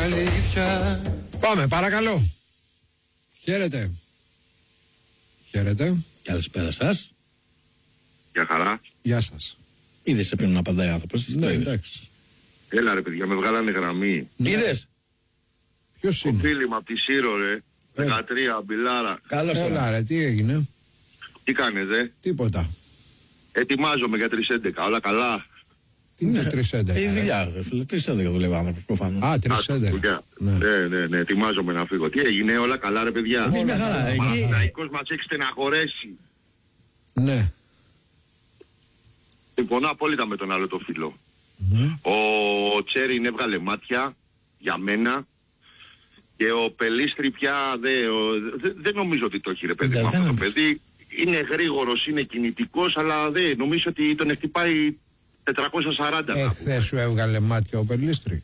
αλήθεια. Πάμε, παρακαλώ. Χαίρετε. Χαίρετε. Καλησπέρα σας. Γεια χαρά. Γεια σας. Είδες σε ποιον να απαντάει άνθρωπος. Ναι, εντάξει. Έλα ρε παιδιά, με βγάλανε γραμμή. Ναι. Είδες. Ποιος Ο είναι? φίλη μου από τη Σύρο ρε. 13, Μπιλάρα. Καλώς Έλα τώρα. ρε, τι έγινε? Τι κάνετε? Τίποτα. Ετοιμάζομαι για 3:11, όλα καλά. Τι είναι 3:11? Έχει δουλειά, ρε φίλε. 3:11 δουλεύει ο άνθρωπος προφανώς. Α, 3:11. Ναι, ετοιμάζομαι να φύγω. Τι έγινε, όλα καλά ρε παιδιά? Εμείς μια χαρά. Ο Εκεί. Παναθηναϊκός μας έχει στεναχωρέσει. Ναι. Συμφωνώ απόλυτα με τον άλλο το φίλο. Ο Τσέριν έβγαλε μάτια για μένα και ο Πελίστρη πια δεν νομίζω ότι το έχει ρε παιδί Δεν με αυτό το νομίζω. παιδί. Είναι γρήγορος, είναι κινητικός, αλλά δεν νομίζω ότι τον χτυπάει 440. Εχθές σου έβγαλε μάτια ο Πελίστρη?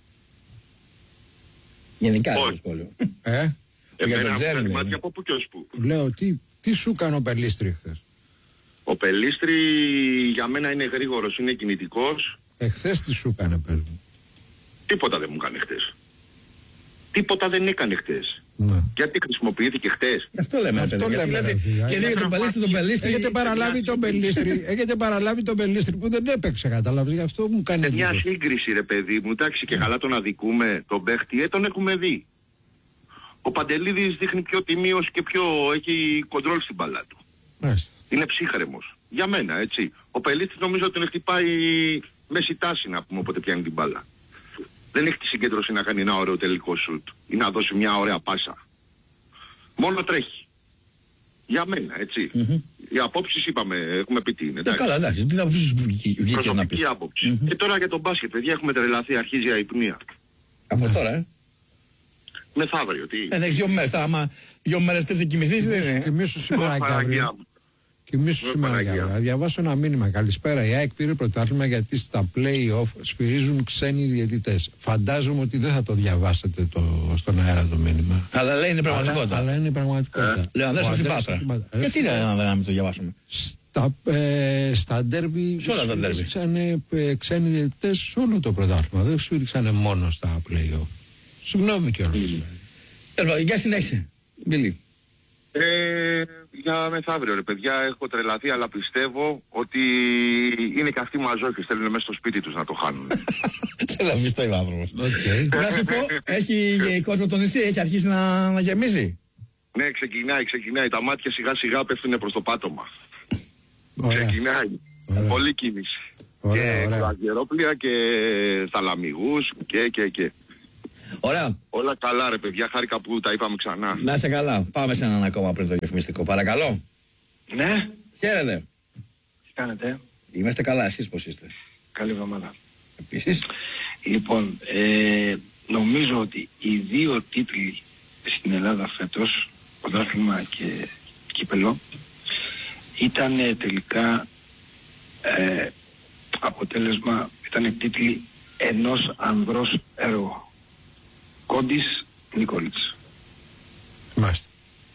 Γενικά Όχι. το σχόλιο. Για τον Εμένα Τσέριν, βγάλε λέει. μάτια από πού και ως πού. Λέω, τι σου έκανε ο Πελίστρη χθες? Ο Πελίστρη για μένα είναι γρήγορος, είναι κινητικός. Εχθές τι σου έκανε, πες μου? Τίποτα δεν μου έκανε χτες. Τίποτα δεν έκανε χτες. Ναι. Γιατί χρησιμοποιήθηκε χτες. Γι' αυτό λέμε, Αυτό παιδί. λέμε, ρε φίλε. Και λέει τον Πελίστρη. Έχετε παραλάβει τον Πελίστρη, έχετε παραλάβει τον Πελίστρη που δεν έπαιξε, κατάλαβες, γι' αυτό μου κάνει Μια εντύπωση. σύγκριση ρε παιδί μου, εντάξει και καλά τον αδικούμε, τον παίχτη, τον έχουμε δει. Ο Παντελίδης δείχνει πιο τιμίος και πιο έχει κοντρόλ στην μπάλα του. Μάλιστα. Είναι ψύχρεμος. Για μένα έτσι. Ο Πελίστης νομίζω ότι τον χτυπάει μέση τάση να πούμε όποτε πιάνει την μπάλα. Δεν έχει τη συγκέντρωση να κάνει ένα ωραίο τελικό σουτ ή να δώσει μια ωραία πάσα. Μόνο τρέχει. Για μένα έτσι. Οι απόψεις είπαμε, έχουμε πει τι είναι. εντάξει. Καλά, εντάξει. Τι θα αφήσεις βγήκε να πεις. Προσωπική άποψη. Και τώρα για τον μπάσκετ, παιδιά, έχουμε τρελαθεί, αρχίζει η αϊπνία. Από τώρα, Μεθαύριο, τι. έχεις 2 μέρες. Άμα 2 μέρες τρεις θα κοιμηθείς, δεν είναι. Κοιμήσου σήμερα και Παναγία αύριο. μου. Κοιμήσου σήμερα και αύριο. Θα διαβάσω ένα μήνυμα. Καλησπέρα. Η ΑΕΚ πήρε πρωτάθλημα γιατί στα play-off σφυρίζουν ξένοι διαιτητές. Φαντάζομαι ότι δεν θα το διαβάσετε στον αέρα το μήνυμα. Αλλά λέει είναι πραγματικότητα. Αλλά είναι η πραγματικότητα. Λέω, Ανδρέας Ο από την Ανδρέας Πάτρα. από την Πάτρα. Γιατί να μην το διαβάσουμε. Στα ντέρμπι Σε όλα τα ντέρμπι. σφύριξαν ξένοι διαιτητές σε όλο το πρωτάθλημα. Δεν σφύριξαν μόνο στα play-off. Συγγνώμη κιόλας. Για συνέχισε. Μπίλη. Για μεθαύριο ρε παιδιά, έχω τρελαθεί αλλά πιστεύω ότι είναι και αυτοί μαζόχες, θέλουν μέσα στο σπίτι τους να το χάνουν. Τέλα πιστεύει ο άνθρωπος. Okay. Να σου πω, έχει κόσμο το νησί, έχει αρχίσει να γεμίζει. Ναι, ξεκινάει, τα μάτια σιγά σιγά πέφτουν προς το πάτωμα. Ωραία. Ξεκινάει, Ωραία. πολλή κίνηση. Ωραία, Και ωραία. αγερόπλια και θαλαμιγούς και. Ωραία. Όλα καλά ρε παιδιά, χάρηκα που τα είπαμε ξανά. Να είσαι καλά. Πάμε σε έναν ακόμα πριν το διαφημιστικό. Παρακαλώ. Ναι, Χαίρετε. τι κάνετε, Είμαστε καλά. Εσείς πώς είστε? καλή εβδομάδα. Επίσης. Λοιπόν, νομίζω ότι οι δύο τίτλοι στην Ελλάδα φέτος, πρωτάθλημα και κύπελλο, ήταν τελικά αποτέλεσμα, ήταν τίτλοι ενός ανδρός έργου. Κόντις Νικόλιτς. Μάλιστα.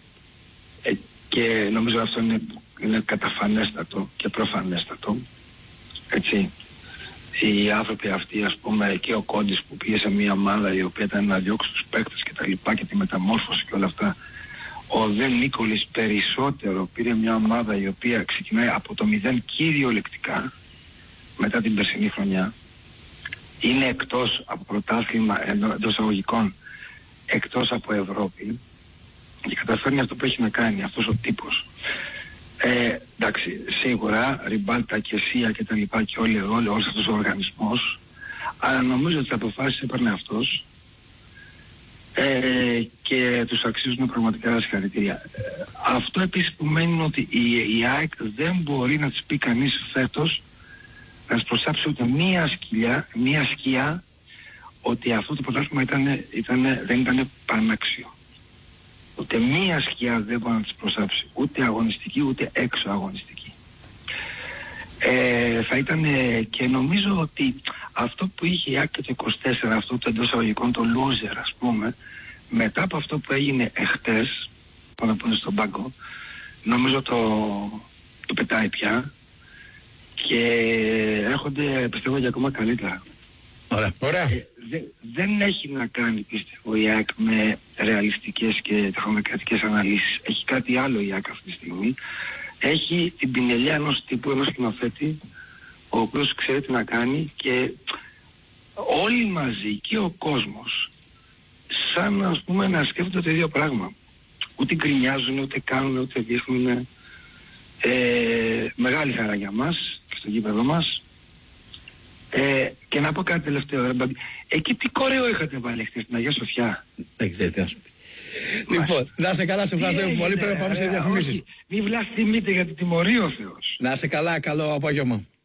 Και νομίζω αυτό είναι καταφανέστατο και προφανέστατο. Έτσι. Οι άνθρωποι αυτοί, ας πούμε, και ο Κόντις που πήγε σε μια ομάδα η οποία ήταν να διώξει τους παίκτες και τα λοιπά και τη μεταμόρφωση και όλα αυτά. Ο Δε Νίκολης περισσότερο πήρε μια ομάδα η οποία ξεκινάει από το 0 κυριολεκτικά μετά την περσινή χρονιά. Είναι εκτός από πρωτάθλημα εντός αγωγικών, εκτός από Ευρώπη και καταφέρνει αυτό που έχει να κάνει αυτός ο τύπος. Εντάξει, σίγουρα Ριμπάλτα και Σία και τα λοιπά και όλος αυτός ο οργανισμός, αλλά νομίζω ότι τις αποφάσεις έπαιρνε αυτός και τους αξίζουν πραγματικά συγχαρητήρια. Αυτό επίσης που μένει είναι ότι η ΑΕΚ δεν μπορεί να της πει κανείς φέτος, να της προσάψει ούτε μία σκιά ότι αυτό το πρωτάθλημα δεν ήταν πανάξιο. Ούτε μία σκιά δεν μπορεί να της προσάψει, ούτε αγωνιστική ούτε έξω αγωνιστική. Θα ήταν και νομίζω ότι αυτό που είχε η ΑΕΚ το 24, αυτό το εντός αγωγικών, το loser ας πούμε, μετά από αυτό που έγινε εχθές, πάνω που είναι στον πάγκο, νομίζω το πετάει πια και έρχονται πιστεύω για ακόμα καλύτερα. Ωραία. δεν έχει να κάνει, πιστεύω, η ΑΕΚ με ρεαλιστικές και τεχνοκρατικές αναλύσεις. Έχει κάτι άλλο η ΑΕΚ αυτή τη στιγμή. Έχει την πινελιά ενός τύπου, ενός σκηνοθέτη, ο οποίος ξέρει τι να κάνει, και όλοι μαζί και ο κόσμος σαν, ας πούμε, να σκέφτονται το ίδιο πράγμα. Ούτε γκρινιάζουν, ούτε κάνουν, ούτε δείχνουν. Μεγάλη χαρά για μας και στο γήπεδο μας. Και να πω κάτι τελευταίο. Εκεί τι κορέο είχατε βάλει χθες στην Αγία Σοφιά? Δεν ξέρετε τι να σου πει. Λοιπόν, να σε καλά, σε ευχαριστώ πολύ. Πρέπει να πάμε σε διαφημίσεις. Μην βλαστημείτε για το τιμωρεί ο Θεός. Να σε καλά, καλό απόγευμα.